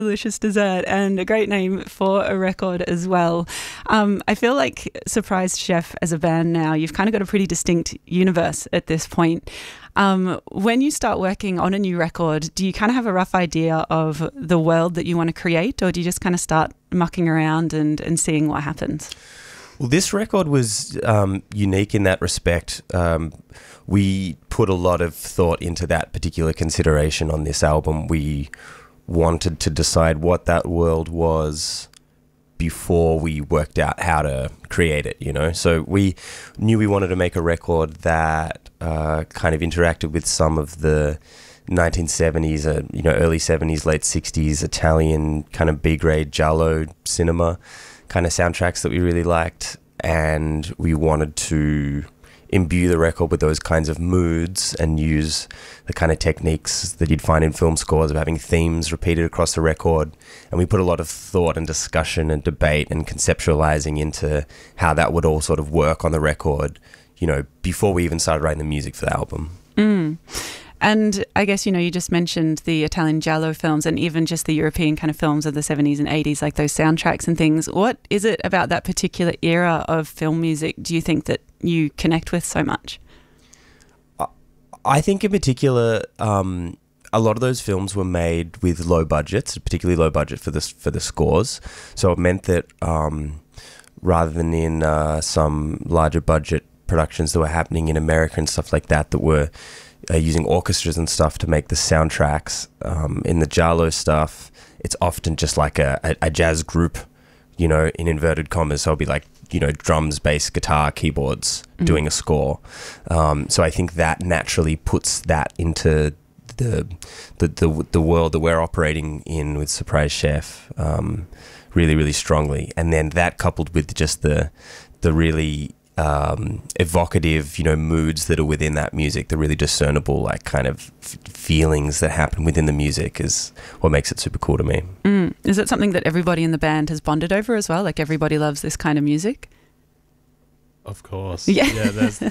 delicious dessert and a great name for a record as well. I feel like Surprise Chef as a band now, you've kind of got a pretty distinct universe at this point. When you start working on a new record, do you kind of have a rough idea of the world that you want to create, or do you just kind of start mucking around and seeing what happens? Well, this record was unique in that respect. We put a lot of thought into that particular consideration on this album. We wanted to decide what that world was before we worked out how to create it, you know? So we knew we wanted to make a record that kind of interacted with some of the 1970s, early 70s, late 60s Italian kind of B-grade giallo cinema kind of soundtracks that we really liked. And we wanted to imbue the record with those kinds of moods and use the kind of techniques that you'd find in film scores of having themes repeated across the record. And we put a lot of thought and discussion and debate and conceptualizing into how that would all sort of work on the record, you know, before we even started writing the music for the album. And I guess, you know, you just mentioned the Italian giallo films and even just the European kind of films of the 70s and 80s, like those soundtracks and things. What is it about that particular era of film music do you think that you connect with so much? I think in particular, a lot of those films were made with low budgets, particularly low budget for the scores. So it meant that rather than in some larger budget productions that were happening in America and stuff like that, that were using orchestras and stuff to make the soundtracks, in the giallo stuff, it's often just like a jazz group, you know, in inverted commas. So it'll be like, you know, drums, bass, guitar, keyboards doing a score. So I think that naturally puts that into the world that we're operating in with Surprise Chef really, really strongly. And then that coupled with just the really evocative, you know, moods that are within that music, the really discernible, like kind of feelings that happen within the music is what makes it super cool to me. Is it something that everybody in the band has bonded over as well? Like everybody loves this kind of music? Of course. Yeah. There's,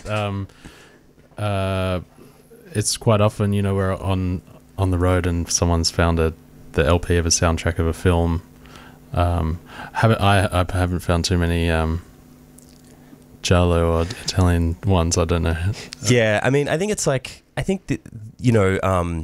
it's quite often, you know, we're on the road and someone's found the LP of a soundtrack of a film. I haven't found too many giallo or Italian ones. I don't know. Yeah, I mean, I think that, you know,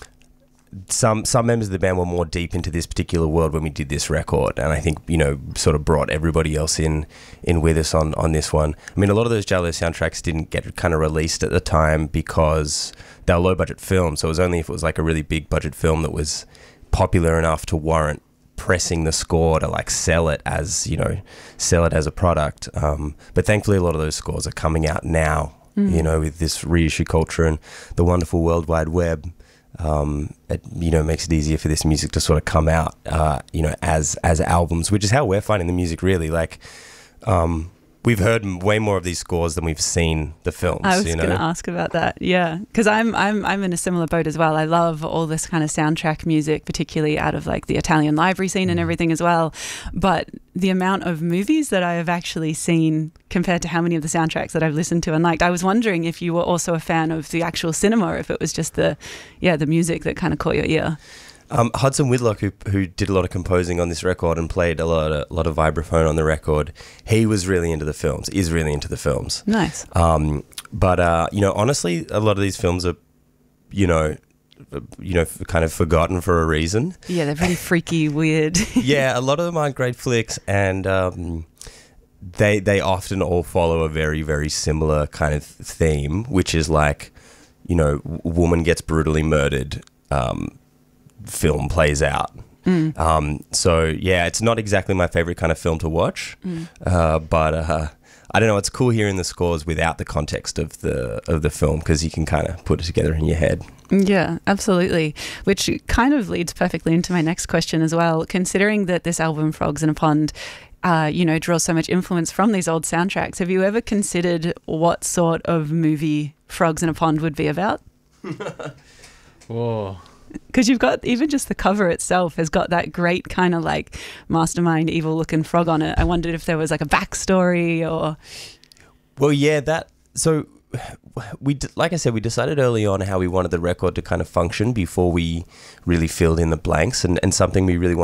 some members of the band were more deep into this particular world when we did this record, and I think, you know, sort of brought everybody else in with us on this one. I mean, a lot of those giallo soundtracks didn't get kind of released at the time because they were low budget films, so it was only if it was like a really big budget film that was popular enough to warrant pressing the score to like sell it as a product. But thankfully a lot of those scores are coming out now, you know, with this reissue culture and the wonderful World Wide Web. It, you know, makes it easier for this music to sort of come out, you know, as albums, which is how we're finding the music really. Like, we've heard way more of these scores than we've seen the films. I was going to ask about that, yeah, because I'm in a similar boat as well. I love all this kind of soundtrack music, particularly out of like the Italian library scene and everything as well. But the amount of movies that I have actually seen compared to how many of the soundtracks that I've listened to and liked, I was wondering if you were also a fan of the actual cinema, or if it was just the music that kind of caught your ear. Hudson Whitlock, who did a lot of composing on this record and played a lot of vibraphone on the record, he was really into the films, is really into the films. Nice. But you know, honestly, a lot of these films are, you know, kind of forgotten for a reason. Yeah, they're pretty freaky, weird. Yeah, a lot of them aren't great flicks, and they often all follow a very, very similar kind of theme, which is like, you know, woman gets brutally murdered, film plays out. So yeah, it's not exactly my favorite kind of film to watch, but I don't know, it's cool hearing the scores without the context of the film, because you can kind of put it together in your head. Yeah, absolutely. Which kind of leads perfectly into my next question as well. Considering that this album, Frogs in a Pond, you know, draws so much influence from these old soundtracks, have you ever considered what sort of movie Frogs in a Pond would be about? Whoa. Because you've got, even just the cover itself has got that great kind of like mastermind evil looking frog on it. I wondered if there was like a backstory or... Well, yeah, so like I said, we decided early on how we wanted the record to kind of function before we really filled in the blanks, and something we really